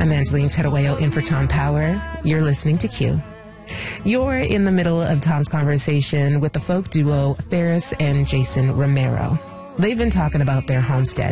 I'm Angeline Terueo in for Tom Power. You're listening to Q. You're in the middle of Tom's conversation with the folk duo Ferris and Jason Romero. They've been talking about their homestead